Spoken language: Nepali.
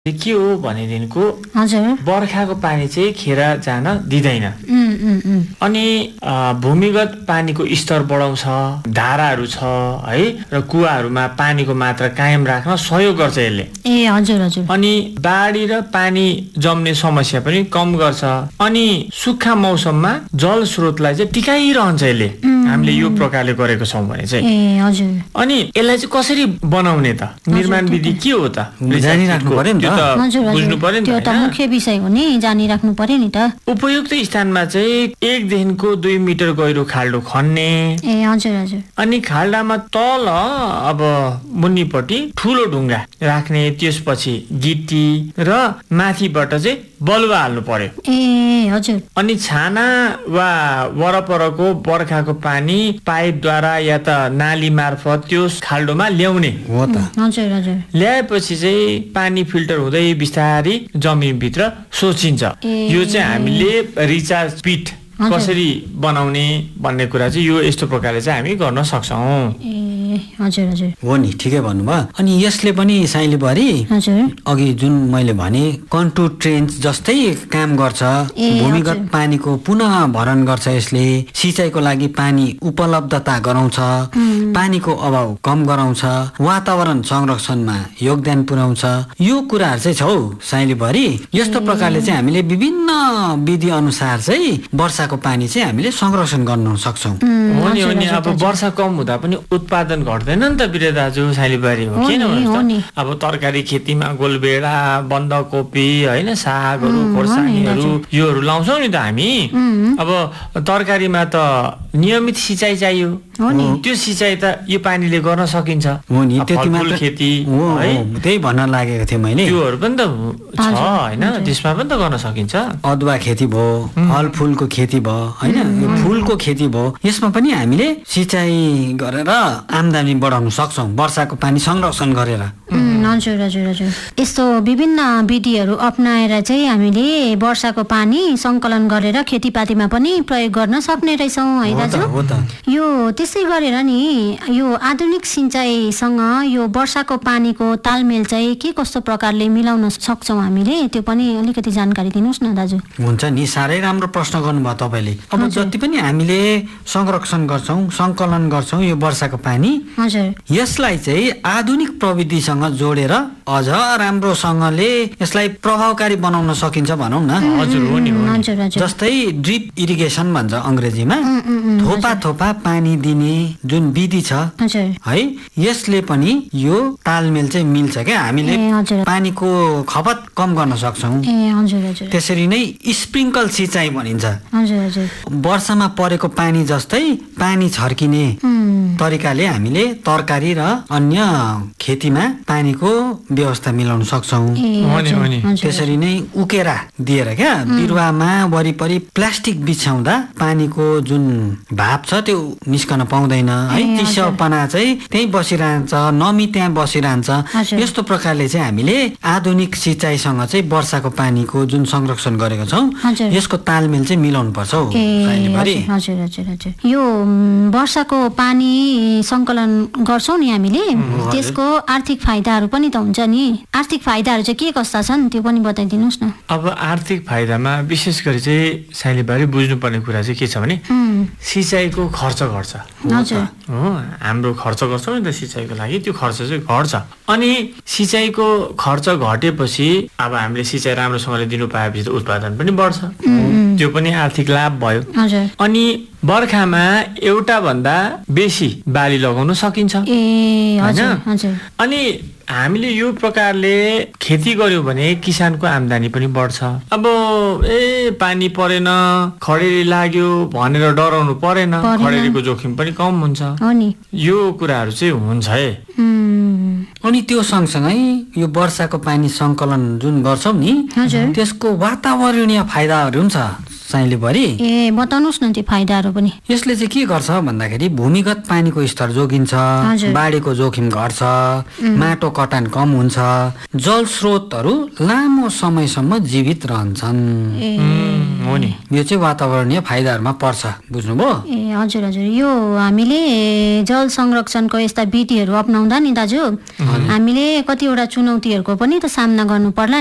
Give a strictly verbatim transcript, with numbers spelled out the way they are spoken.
के हो भनेदेखिको हजुर बर्खाको पानी चाहिँ खेर जान दिँदैन। उम्, उम्, उम्। अनि अ, भूमिगत पानीको स्तर बढाउँछ, धाराहरू छ है, र कुवाहरूमा पानीको मात्रा कायम राख्न सहयोग गर्छ यसले। ए हजुर हजुर। अनि बाढी र पानी जम्ने समस्या पनि कम गर्छ। अनि सुक्खा मौसममा जल स्रोतलाई चाहिँ टिकाइरहन्छ यसले। हामीले यो प्रकारले गरेको छौँ भने चाहिँ। ए हजुर। अनि यसलाई चाहिँ कसरी बनाउने त? निर्माण विधि के हो त? जानिराख्नु पर्यो नि त। हजुर बुझ्नु पर्यो नि त्यो त मुख्य विषय हो नि, जानिराख्नु पर्यो नि त। उपयुक्त स्थानमा चाहिँ एकदेखिको दुई मिटर गहिरो खाल्डो खन्ने। ए हजुर हजुर। अनि खाल्डामा तल अब मुनिपट्टि ठुलो ढुङ्गा राख्ने, त्यसपछि गिटी र माथिबाट चाहिँ बलुवा हाल्नु पर्यो। ए हजुर। अनि छाना वा वरपरको बर्खाको पानी पाइपद्वारा या त नाली मार्फत त्यो खाल्डोमा ल्याउने हो त। हजुर हजुर। ल्याएपछि चाहिँ पानी फिल्टर हुँदै बिस्तारी जमिनभित्र सोचिन्छ। यो चाहिँ हामीले रिचार्ज पिट कसरी बनाउने भन्ने कुरा चाहिँ यो यस्तो प्रकारले चाहिँ हामी गर्न सक्छौँ। ए हजुर हजुर। हो नि, ठिकै भन्नुभयो। अनि यसले पनि साइलीभरि हजुर अघि जुन मैले भने कन्टुर ट्रेन्च जस्तै काम गर्छ। भूमिगत पानीको पुनः भरण गर्छ यसले। सिँचाइको लागि पानी उपलब्धता गराउँछ, पानीको अभाव कम गराउँछ, वातावरण संरक्षणमा योगदान पुर्याउँछ। यो कुराहरू चाहिँ छ हौ साइलीभरि। यस्तो प्रकारले चाहिँ हामीले विभिन्न विधि अनुसार चाहिँ वर्षाको पानी चाहिँ हामीले संरक्षण गर्न सक्छौँ। हो नि हो नि। अब वर्षा कम हुँदा पनि उत्पादन घट्दैन नि त बिरे दाजु, साइलीबारी हो किन भन्नुहोस् त। अब तरकारी खेतीमा गोलबेडा, बन्दाकोपी हैन, सागहरू, खोर्सानीहरू योहरू लाउँछौँ नि त हामी। अब तरकारीमा त नियमित सिँचाइ चाहियो। त्यो सिँचाइ त यो पानीले गर्न सकिन्छ। हो नि, त्यति मात्र खेती है, त्यही भन्न लागेको थिएँ मैले। त्योहरू पनि त छ हैन, त्यसमा पनि त गर्न सकिन्छ। अदुवा खेती भयो, फलफुलको खेती भयो हैन, फुलको खेती भयो। यसमा पनि हामीले सिँचाइ गरेर आम्दानी बढाउन सक्छौँ वर्षाको पानी संरक्षण गरेर। हजुर हजुर हजुर। यस्तो विभिन्न विधिहरू अप्नाएर चाहिँ हामीले वर्षाको पानी सङ्कलन गरेर खेतीपातीमा पनि प्रयोग गर्न सक्ने रहेछौँ है दाजु। यो त्यसै गरेर नि यो आधुनिक सिँचाइसँग यो वर्षाको पानीको तालमेल चाहिँ के कस्तो प्रकारले मिलाउन सक्छौँ हामीले, त्यो पनि अलिकति जानकारी दिनुहोस् न दाजु। हुन्छ नि, साह्रै राम्रो प्रश्न गर्नुभयो तपाईँले। अब जति पनि हामीले संरक्षण गर्छौँ, सङ्कलन गर्छौँ यो वर्षाको पानी, हजुर, यसलाई चाहिँ आधुनिक प्रविधिसँग जोडेर अझ राम्रोसँगले यसलाई प्रभावकारी बनाउन सकिन्छ भनौँ न। हजुर हो नि। जस्तै ड्रिप इरिगेसन भन्छ अङ्ग्रेजीमा, थोपा थोपा पानी दिने जुन विधि छ है, यसले पनि यो तालमेल चाहिँ मिल्छ क्या। हामीले पानीको खपत कम गर्न सक्छौँ। त्यसरी नै स्प्रिङ्कल सिँचाइ भनिन्छ। वर्षामा परेको पानी जस्तै पानी छर्किने तरिकाले हामीले तरकारी र अन्य खेतीमा पानीको व्यवस्था मिलाउन सक्छौँ। त्यसरी नै उकेरा दिएर क्या बिरुवामा वरिपरि प्लास्टिक बिछ्याउँदा पानीको जुन भाप छ त्यो निस्कन पाउँदैन है, चिसोपना चाहिँ त्यहीँ बसिरहन्छ, नमी त्यहाँ बसिरहन्छ। यस्तो प्रकारले चाहिँ हामीले आधुनिक सिँचाइसँग चाहिँ वर्षाको पानीको जुन संरक्षण गरेको छौँ यसको तालमेल चाहिँ मिलाउनु पर्छ हौ। यो वर्षाको पानी सङ्कलन गर्छौँ नि हामीले, त्यसको आर्थिक फाइदाहरू पनि त हुन्छ नि। आर्थिक फाइदाहरू चाहिँ के कस्ता छन् त्यो पनि बताइदिनुहोस् न। अब आर्थिक फाइदामा विशेष गरी चाहिँ साइलीबारी बुझ्नुपर्ने कुरा चाहिँ के छ भने सिँचाइको खर्च घट्छ। हो, हाम्रो खर्च गर्छौँ नि त सिँचाइको लागि, त्यो खर्च चाहिँ घट्छ। अनि सिँचाइको खर्च घटेपछि अब हामीले सिँचाइ राम्रोसँगले दिनु पाएपछि त उत्पादन पनि बढ्छ, त्यो पनि आर्थिक लाभ भयो। अनि बर्खामा एउटा भन्दा बेसी बाली लगाउन सकिन्छ। अनि हामीले यो प्रकारले खेती गर्यौँ भने किसानको आम्दानी पनि बढ्छ। अब ए पानी परेन, खडेरी लाग्यो भनेर डराउनु परेन, खडेरीको जोखिम पनि कम हुन्छ। यो कुराहरू चाहिँ हुन्छ है। अनि त्यो सँगसँगै यो वर्षाको पानी सङ्कलन जुन गर्छौँ नि त्यसको वातावरणीय फाइदाहरू पनि छ साइलीभरि। ए बताउनुहोस् न त्यो फाइदाहरू पनि। यसले चाहिँ के गर्छ भन्दाखेरि भूमिगत पानीको स्तर जोगिन्छ, बाढीको जोखिम घट्छ, माटो कटान कम हुन्छ, जल स्रोतहरू लामो समयसम्म जीवित रहन्छन्। हो नि यो चाहिँ वातावरणीय फाइदाहरुमा पर्छ बुझ्नुभयो ए हजुर हजुर यो हामीले जल संरक्षणको यस्ता विधिहरू अपनाउँदा नि दाजु हामीले कतिवटा चुनौतीहरूको पनि त सामना गर्नु पर्ला